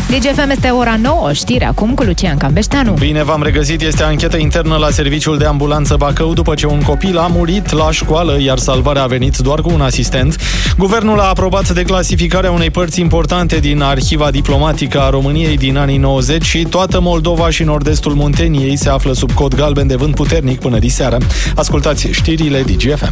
DGFM este ora 9, știri acum cu Lucian Cambeșteanu. Bine v-am regăsit, este anchetă internă la Serviciul de Ambulanță Bacău după ce un copil a murit la școală, iar salvarea a venit doar cu un asistent. Guvernul a aprobat declasificarea unei părți importante din arhiva diplomatică a României din anii 90 și toată Moldova și nord-estul Munteniei se află sub cod galben de vânt puternic până diseară. Ascultați știrile DGFM.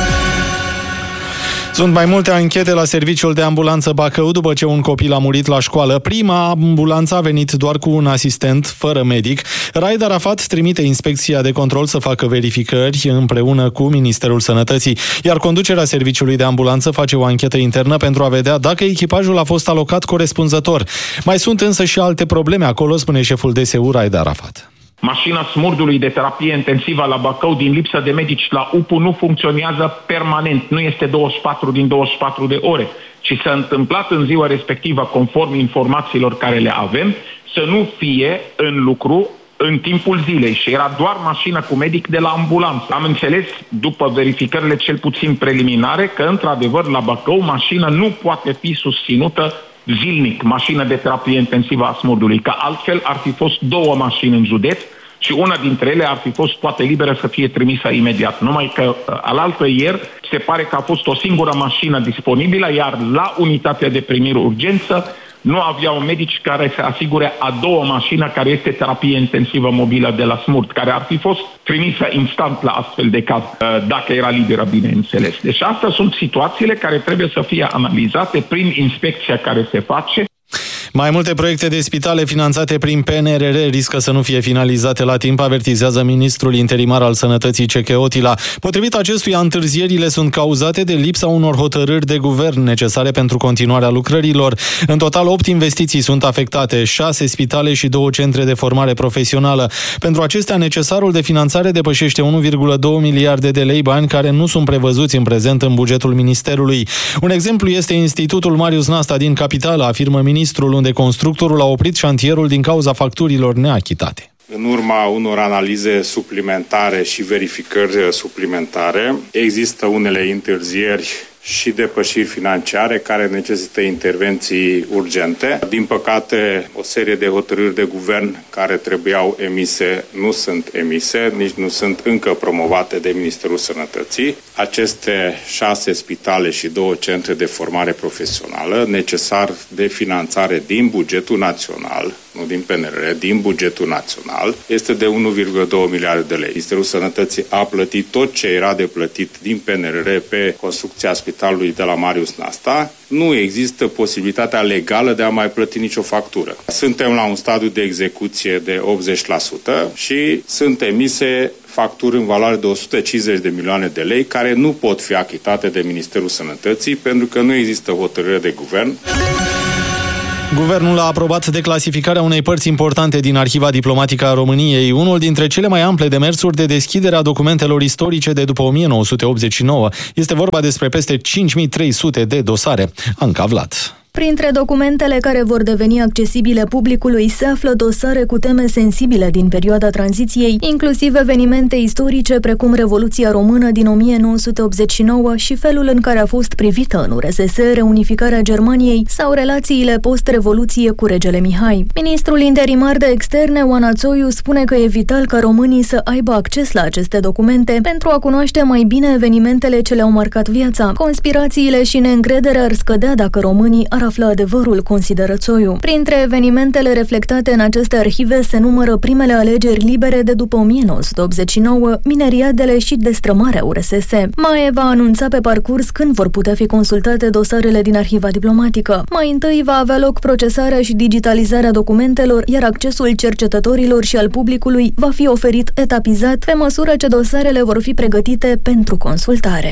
Sunt mai multe anchete la Serviciul de Ambulanță Bacău după ce un copil a murit la școală. Prima ambulanță a venit doar cu un asistent, fără medic. Raed Arafat trimite inspecția de control să facă verificări împreună cu Ministerul Sănătății, iar conducerea Serviciului de Ambulanță face o anchetă internă pentru a vedea dacă echipajul a fost alocat corespunzător. Mai sunt însă și alte probleme acolo, spune șeful DSU Raed Arafat. Mașina smurdului de terapie intensivă la Bacău, din lipsă de medici la UPU, nu funcționează permanent. Nu este 24 din 24 de ore, ci s-a întâmplat în ziua respectivă, conform informațiilor care le avem, să nu fie în lucru în timpul zilei și era doar mașina cu medic de la ambulanță. Am înțeles, după verificările cel puțin preliminare, că într-adevăr la Bacău mașina nu poate fi susținută zilnic, mașină de terapie intensivă a smurdului, că altfel ar fi fost 2 mașini în județ și una dintre ele ar fi fost poate liberă să fie trimisă imediat. Numai că alaltă ieri se pare că a fost o singură mașină disponibilă, iar la unitatea de primire urgență nu aveau medici care să asigure a 2-a mașină care este terapie intensivă mobilă de la Smurd, care ar fi fost trimisă instant la astfel de caz, dacă era liberă, bineînțeles. Deci astea sunt situațiile care trebuie să fie analizate prin inspecția care se face. Mai multe proiecte de spitale finanțate prin PNRR riscă să nu fie finalizate la timp, avertizează ministrul interimar al Sănătății Ceche Otila. Potrivit acestuia, întârzierile sunt cauzate de lipsa unor hotărâri de guvern necesare pentru continuarea lucrărilor. În total, 8 investiții sunt afectate, 6 spitale și 2 centre de formare profesională. Pentru acestea, necesarul de finanțare depășește 1,2 miliarde de lei, bani care nu sunt prevăzuți în prezent în bugetul ministerului. Un exemplu este Institutul Marius Nasta din Capitală, afirmă ministrul, unde constructorul a oprit șantierul din cauza facturilor neachitate. În urma unor analize suplimentare și verificări suplimentare, există unele întârzieri și depășiri financiare care necesită intervenții urgente. Din păcate, o serie de hotărâri de guvern care trebuiau emise nu sunt emise, nici nu sunt încă promovate de Ministerul Sănătății. Aceste 6 spitale și 2 centre de formare profesională, necesar de finanțare din bugetul național, nu din PNRR, din bugetul național, este de 1,2 miliarde de lei. Ministerul Sănătății a plătit tot ce era de plătit din PNRR pe construcția spitalului de la Marius Nasta. Nu există posibilitatea legală de a mai plăti nicio factură. Suntem la un stadiu de execuție de 80% și sunt emise facturi în valoare de 150 de milioane de lei care nu pot fi achitate de Ministerul Sănătății pentru că nu există hotărâre de guvern. Guvernul a aprobat declasificarea unei părți importante din arhiva diplomatică a României, unul dintre cele mai ample demersuri de deschidere a documentelor istorice de după 1989. Este vorba despre peste 5300 de dosare. Anca Vlad. Printre documentele care vor deveni accesibile publicului se află dosare cu teme sensibile din perioada tranziției, inclusiv evenimente istorice precum Revoluția Română din 1989 și felul în care a fost privită în URSS reunificarea Germaniei sau relațiile post-revoluție cu regele Mihai. Ministrul interimar de externe, Oana Țoiu, spune că e vital ca românii să aibă acces la aceste documente pentru a cunoaște mai bine evenimentele ce le-au marcat viața. Conspirațiile și neîncrederea ar scădea dacă românii ar afla adevărul, consideră Țoiu. Printre evenimentele reflectate în aceste arhive se numără primele alegeri libere de după 1989, mineriadele și destrămarea URSS. MAE va anunța pe parcurs când vor putea fi consultate dosarele din arhiva diplomatică. Mai întâi va avea loc procesarea și digitalizarea documentelor, iar accesul cercetătorilor și al publicului va fi oferit etapizat pe măsură ce dosarele vor fi pregătite pentru consultare.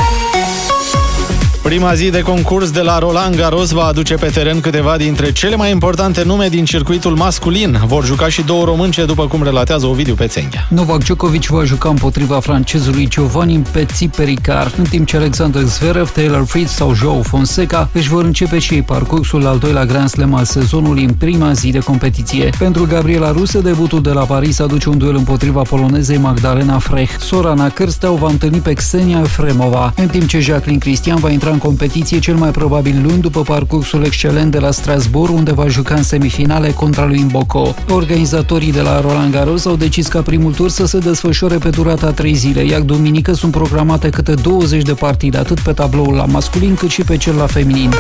Prima zi de concurs de la Roland Garros va aduce pe teren câteva dintre cele mai importante nume din circuitul masculin. Vor juca și 2 românce, după cum relatează Ovidiu Pețenghea. Novak Djokovic va juca împotriva francezului Giovanni Petsipericar, în timp ce Alexander Zverev, Taylor Fritz sau João Fonseca își vor începe și ei parcursul al 2-lea Grand Slam al sezonului în prima zi de competiție. Pentru Gabriela Ruse, debutul de la Paris aduce un duel împotriva polonezei Magdalena Frech. Sorana Cârsteau va întâlni pe Xenia Efremova, în timp ce Jacqueline Cristian va intra în competiție cel mai probabil luni după parcursul excelent de la Strasbourg, unde va juca în semifinale contra lui Mboco. Organizatorii de la Roland Garros au decis ca primul tur să se desfășoare pe durata 3 zile, iar duminică sunt programate câte 20 de partide, atât pe tabloul la masculin cât și pe cel la feminin.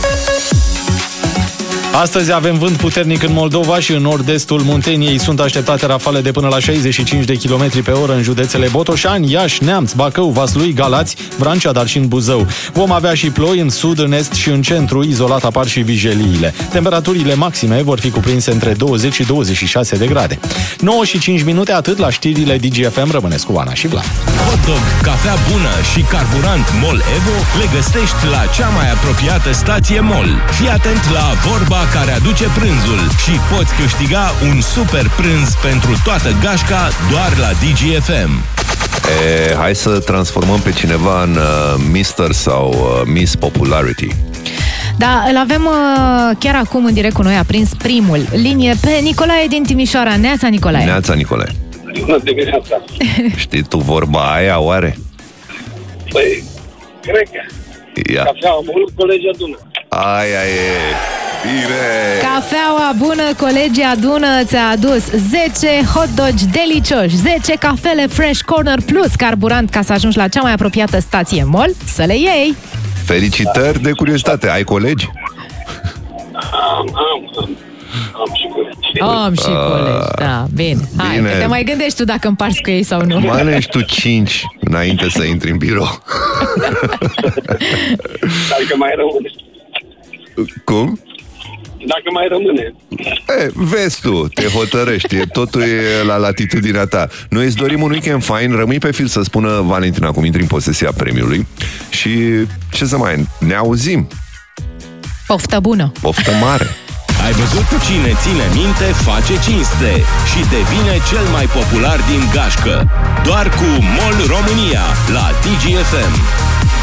Astăzi avem vânt puternic în Moldova și în nord-estul Munteniei. Sunt așteptate rafale de până la 65 de km pe oră în județele Botoșani, Iași, Neamț, Bacău, Vaslui, Galați, Vrancea, dar și în Buzău. Vom avea și ploi în sud, în est și în centru, izolat apar și vijeliile. Temperaturile maxime vor fi cuprinse între 20 și 26 de grade. 9 și 5 minute, atât la știrile DGFM. Rămâneți cu Ana și Vlad. Hotdog, cafea bună și carburant MOL EVO le găsești la cea mai apropiată stație MOL. Fii atent la vorba care aduce prânzul și poți câștiga un super prânz pentru toată gașca doar la DGFM. Hai să transformăm pe cineva în Mr. sau Miss Popularity. Da, îl avem chiar acum în direct cu noi, a prins primul linie pe Nicolae din Timișoara. Neața, Nicolae. Neața, Nicolae. Bună dimineața. Știi tu vorba aia, oare? Păi, cred că. Cafeaua mult, colegii adună. Aia e. Bine! Cafeaua bună, colegii adună, ți-a adus 10 hot dogi delicioși, 10 cafele Fresh Corner plus carburant ca să ajungi la cea mai apropiată stație MOL să le iei. Felicitări de curiozitate. Ai colegi? Am și colegi. Am și colegi, da, bine. Hai, Bine. că te mai gândești tu dacă împarți cu ei sau nu. Mănânci tu 5 înainte să intri în birou. Dacă mai rămâne. Cum? Dacă mai rămâne. Vezi tu, te hotărăști, totul e la latitudinea ta. Noi îți dorim un weekend fain, rămâi pe fil să spună Valentina cum intri în posesia premiului. Și ce să mai, ne auzim. Poftă bună. Poftă mare. Ai văzut cine ține minte, face cinste și devine cel mai popular din gașcă. Doar cu MOL România la DGFM.